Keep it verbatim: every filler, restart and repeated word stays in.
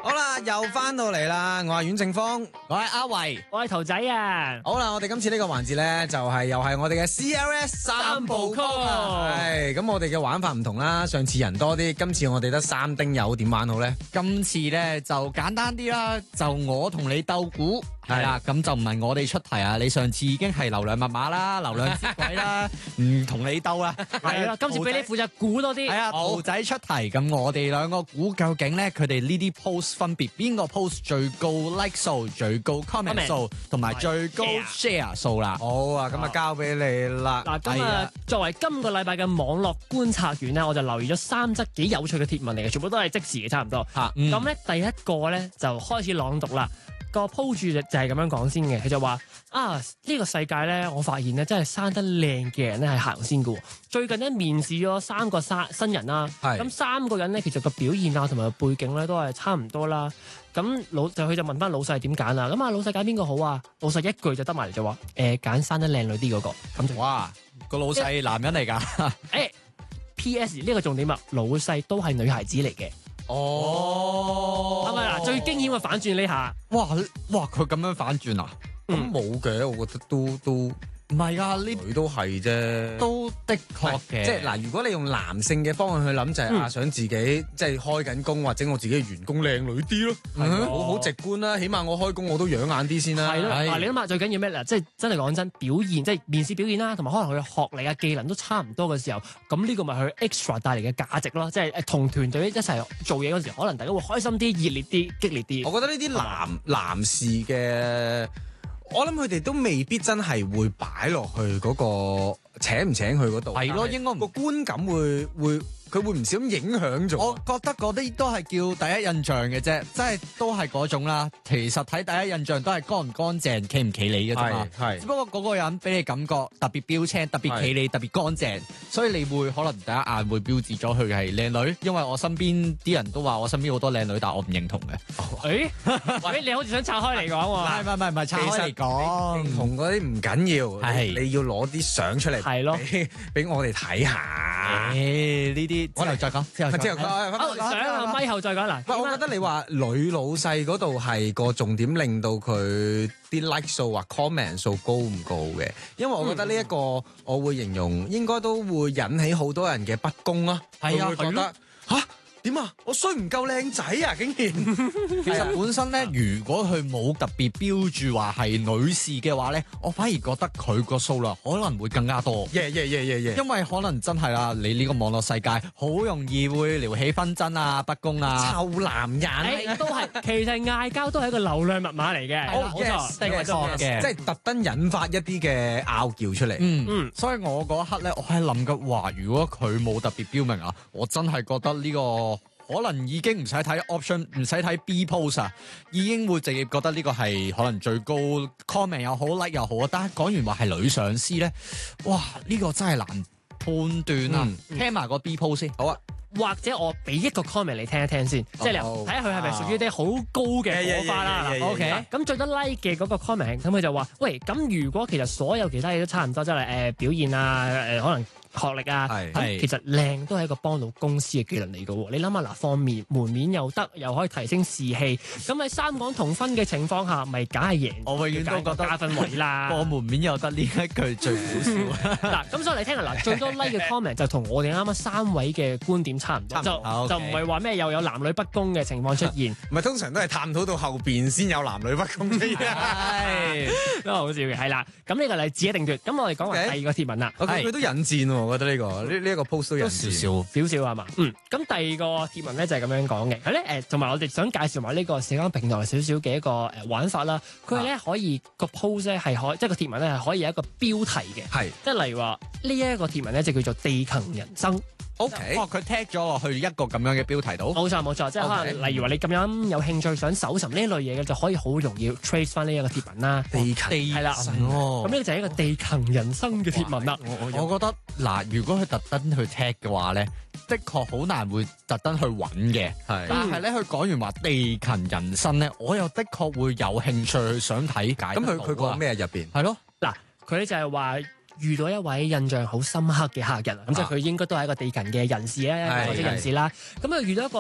好啦，又翻到嚟啦，我係阮正峰， 我係阿維， 我係桃仔啊！ 好啦，我哋今次呢個環節咧，就係、是、又係我哋嘅 C L S 三部曲啊！係咁，我哋嘅玩法唔同啦，上次人多啲，今次我哋得三丁友，點玩好咧？ 今次咧就簡單啲啦，就我同你鬥估。係啦，咁就唔係我哋出題啊！你上次已經係流量密碼啦，流量接軌啦，唔同你鬥啦。 係啦，今次俾你負責估多啲。 係啊，兔仔出題，咁我哋兩個估究竟咧，佢哋呢啲 post 分別邊個 post 最高 like 數、最高 comment 數同埋最高 share 數啦。 好啊，咁啊交俾你啦。 嗱，咁啊，作為今個禮拜嘅網絡觀察員咧，我就留意咗三則幾有趣嘅貼文嚟嘅，全部都係即時嘅，差唔多。 嚇， 咁咧第一個咧就開始朗讀啦。個鋪住就係咁樣講先嘅，佢就話啊呢、呢個世界咧，我發現咧真係生得靚嘅人咧係行先嘅。最近咧面試咗三個新新人啦，咁三個人咧其實個表現啊同埋背景咧都係差唔多啦。咁老就佢就問翻老細點揀啦，咁啊老細揀邊個好啊？老細一句就得埋嚟就話誒揀生得靚女啲嗰、嗰個。咁就哇個老細男人嚟㗎。誒、 欸、P S 呢個重點啊，老細都係女孩子嚟嘅。 哦， 係咪嗱？最驚險嘅反轉呢下， 哇哇佢咁樣反轉啊？ 咁冇嘅，我覺得都都。 唔係啊，呢佢都係啫， 都的確嘅。 即係嗱，如果你用男性嘅方向去諗，就係、是、啊，想自己即係開緊工，或者我自己嘅員工靚女啲咯， 嗯、 好好直觀啦。起碼我開工我都養眼啲先啦。 係咯，嗱，你諗下最緊要咩嗱？即係真係講真，表現即係面試表現啦，同埋可能佢嘅學歷啊、技能都差唔多嘅時候，咁呢個咪佢 extra 帶嚟嘅價值咯。即係同團隊一齊做嘢嗰時候，可能大家會開心啲、熱烈啲、激烈啲。 我覺得呢啲男男士嘅。我諗佢哋都未必真係會擺落去嗰個請唔請佢嗰度， 係咯，應該個觀感會會佢會唔少咁影響咗。 我覺得嗰啲都係叫第一印象嘅啫，即係都係嗰種啦。其實睇第一印象都係乾唔乾淨、企唔企理嘅啫嘛。係，只不過嗰個人俾你感覺特別標青、特別企理、特別乾淨，所以你會可能第一眼會標誌咗佢係靚女。因為我身邊啲人都話我身邊好多靚女，但係我唔認同嘅。 誒、欸，喂，你好似想拆開嚟講喎？ 唔係唔係唔係拆開嚟講， 認同嗰啲唔緊要， 係你要攞啲相出嚟， 係咯， 俾我哋睇下。 誒，呢啲我哋再講，之後之後講，相啊，咪後再講嗱。 喂，我覺得你話女老細嗰度係個重點，令到佢啲 like 數或 comment 數高唔高嘅？因為我覺得呢一個我會形容應該都會引起好多人嘅不公啊。係啊，會覺得吓。點啊！我衰唔夠靚仔啊！竟然， 其實本身咧，如果佢冇特別標注話係女士嘅話咧，我反而覺得佢個數量可能會更加多。 耶耶耶耶耶！ 因為可能真係啦，你呢個網絡世界好容易會撩起紛爭啊、不公啊。 臭男人， 欸、都係其實嗌交都係一個流量密碼嚟嘅。 冇錯，的確嘅，即係特登引發一啲嘅拗撬出嚟。 嗯嗯，所以我嗰一刻咧，我係諗緊話，如果佢冇特別標明啊，我真係覺得呢、這個。可能已經唔使睇 option， 唔使睇 B post 啊，已經會直接覺得呢個係可能最高 comment 又好 like 又好啊。但係講完話係女上司咧，哇！呢、這個真係難判斷啊。嗯、聽埋個 B post 先，好啊。 或者我俾一個 comment 你聽一聽先，即係睇下佢係咪屬於啲好高嘅火花啦。OK，咁最多 like 嘅嗰個 comment，咁佢就話：喂，咁如果其實所有其他嘢都差唔多，即係誒表現啊，誒可能。學歷啊，係其實靚都係一個幫到公司嘅技能嚟嘅喎。你諗下嗱，方面門面又得，又可以提升士氣。咁喺三港同分嘅情況下，咪梗係贏。 我永遠都覺得加分位啦。 個門面又得呢一句最好笑。 嗱，咁所以你聽下嗱，最多 like 嘅 comment 就同我哋啱啱三位嘅觀點差唔多，就就唔係話咩又有男女不公嘅情況出現。 唔係通常都係探討到後邊先有男女不公嘅。 係都好笑嘅，係啦。咁呢個例子一定奪。咁我哋講埋第二個貼文啦。 佢都引戰喎，我覺得呢個呢呢一個 post 都引少少少少係嘛？嗯。咁第二個貼文咧就係咁樣講嘅。佢咧誒，同埋我哋想介紹埋呢個社交平台少少嘅一個誒玩法啦。佢咧可以個 post 咧係可，即係個貼文咧係可以有一個標題嘅。係。即係例如話呢一個貼文咧就叫做地勤人生。 O K，哇！佢 tag 咗落去一個咁樣嘅標題度， 冇錯冇錯，即係可能例如話你咁樣有興趣想搜尋呢類嘢嘅，就可以好容易 trace 翻呢一個貼文啦。 地勤係啦，咁呢個就係一個地勤人生嘅貼文啦。 我我覺得嗱，如果佢特登去 tag 嘅話咧，的確好難會特登去揾嘅。係，但係咧佢講完話地勤人生咧，我又的確會有興趣想睇解。 咁佢佢講咩入邊？ 係咯，嗱，佢咧就係話。遇到一位印象好深刻嘅客人，咁即係佢應該都係一個地勤嘅人士咧，或者人士啦。咁啊遇到一個